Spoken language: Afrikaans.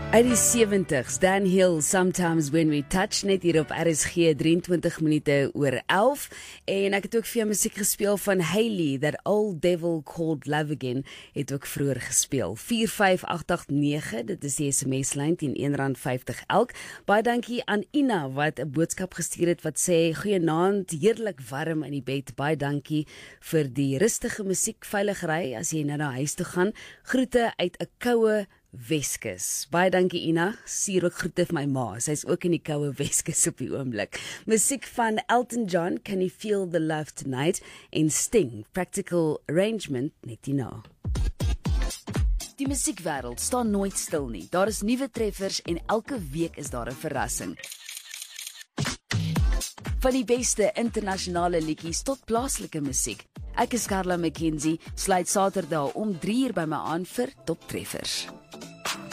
Uit die 70s, Dan Hill, Sometimes When We Touch, net hier op RSG, 23 minute oor 11. En ek het ook vir jou musiek gespeel van Hayley, That Old Devil Called Love Again, het ook vroeër gespeel. 45889, dit is die SMS-lyn, teen R1.50 elk. Baie dankie aan Ina, wat 'n boodskap gestuur het, wat sê, goeienaand, heerlik warm in die bed. Baie dankie vir die rustige musiek, veilig ry, as jy nou na huis toe gaan. Groete uit 'n koue Weskus. Baie dankie Ina, stuur ook groete vir my ma, sy is ook in die koue Weskus op die oomblik. Musiek van Elton John, Can You Feel the Love Tonight, en Sting, Practical Arrangement, net hierna. Die musiekwêreld staan nooit stil nie, daar is nuwe treffers en elke week is daar 'n verrassing. Van die beste internasionale liedjies tot plaaslike musiek. Ek is Carla McKenzie, sluit Saterdag om 3 uur by my aan vir Top Treffers.